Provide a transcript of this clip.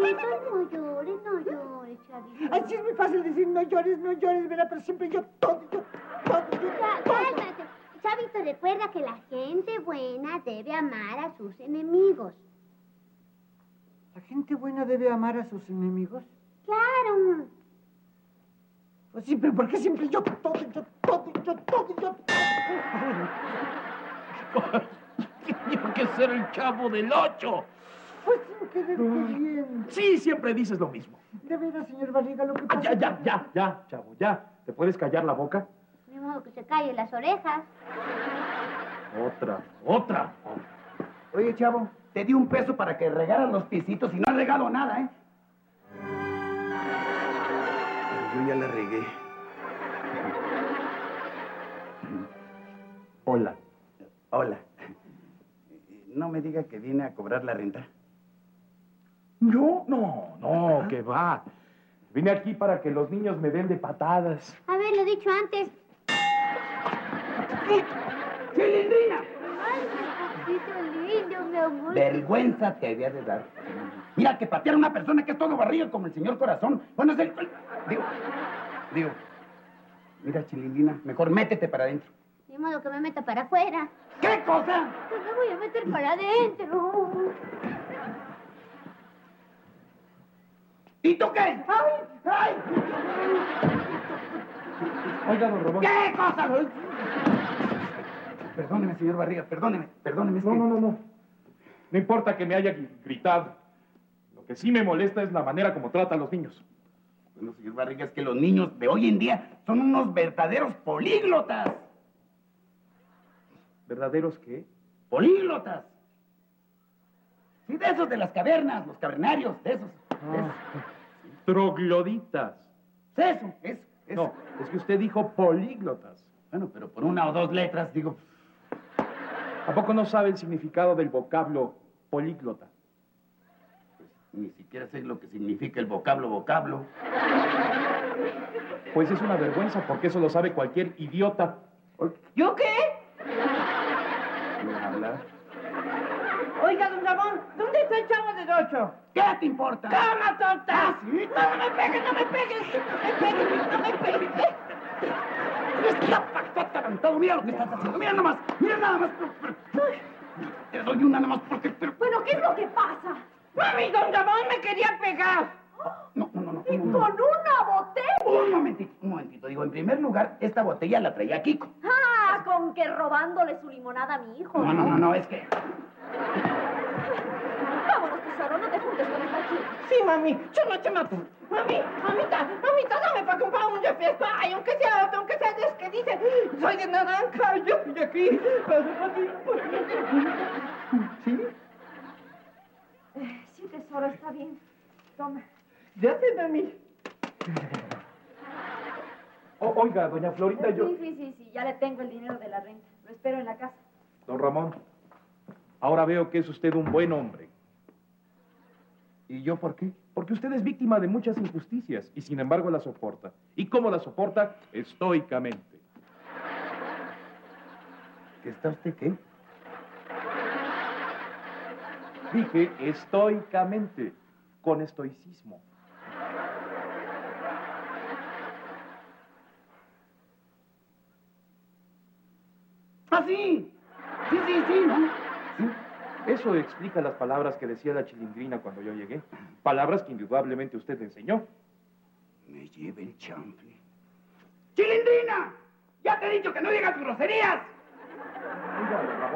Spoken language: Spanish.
no llores, no llores, Chavito. Así es muy fácil decir no llores, ¿verdad? Pero siempre yo todo. Cálmate. Chavito, recuerda que la gente buena debe amar a sus enemigos. ¿La gente buena debe amar a sus enemigos? Claro. Pues sí, pero ¿por qué siempre yo todo? Tengo que ser el Chavo del Ocho. Pues sin querer queriendo. Sí, siempre dices lo mismo. De veras, señor Barriga, lo que pasa... Ya, Chavo, ya. ¿Te puedes callar la boca? De modo que se calle las orejas. Otra. Oye, Chavo, te di $1 para que regaras los piecitos y no has regado nada, ¿eh? Pero yo ya la regué. Hola. No me diga que viene a cobrar la renta. No, que va. Vine aquí para que los niños me den de patadas. Haberlo dicho antes. ¡Chilindrina! Ay, mi poquito lindo, mi amor. Vergüenza te había de dar. Mira, que patear a una persona que es todo barriga como el señor Corazón. Bueno, digo. Mira, Chilindrina, mejor métete para adentro. De modo que me meta para afuera. ¿Qué cosa? Pues me voy a meter para adentro. ¿Y tú qué? ¡Ay! Oiga, don Ramón. ¿Qué cosa? Perdóneme, señor Barriga, perdóneme. No. No importa que me haya gritado. Lo que sí me molesta es la manera como trata a los niños. Bueno, señor Barriga, es que los niños de hoy en día son unos verdaderos políglotas. ¿Verdaderos qué? ¡Políglotas! Sí, de esos de las cavernas, los cavernarios, de esos. Trogloditas. Eso. No, es que usted dijo políglotas. Bueno, pero por 1 o 2 letras, digo... ¿A poco no sabe el significado del vocablo políglota? Pues, ni siquiera sé lo que significa el vocablo. Pues es una vergüenza, porque eso lo sabe cualquier idiota. ¿Yo qué? ¿Me habla? Oiga, don Ramón, ¿dónde está el Chavo del Ocho? ¿Qué te importa? ¡Cama, tonta! ¿Sí? No me pegues! Está atarantado, mira lo que estás haciendo. Mira nada más. Te doy una nada más porque... Bueno, ¿qué es lo que pasa? ¡Mami, don Ramón me quería pegar! No. ¿Y con una botella? Un momentito. Digo, en primer lugar, esta botella la traía Kiko. Ah, con que robándole su limonada a mi hijo. No, es que... Vámonos, tesoro, no te juntes con esta chica. Sí, mami, yo no te mato. Mamita, dame para comprar un refresco. Ay, aunque sea de es que dice, soy de naranja, yo estoy aquí. ¿Sí? Sí, tesoro, está bien. Toma. Gracias, mami. Oiga, doña Florinda, yo... Sí, ya le tengo el dinero de la renta. Lo espero en la casa. Don Ramón, ahora veo que es usted un buen hombre. ¿Y yo por qué? Porque usted es víctima de muchas injusticias y sin embargo la soporta. ¿Y cómo la soporta? Estoicamente. ¿Que está usted qué? Dije estoicamente, con estoicismo. ¡Ah, sí! Sí, ¿no? ¿Sí? Eso explica las palabras que decía la Chilindrina cuando yo llegué. Palabras que indudablemente usted le enseñó. Me lleve el chanfle. ¡Chilindrina! ¡Ya te he dicho que no digas groserías! Oiga,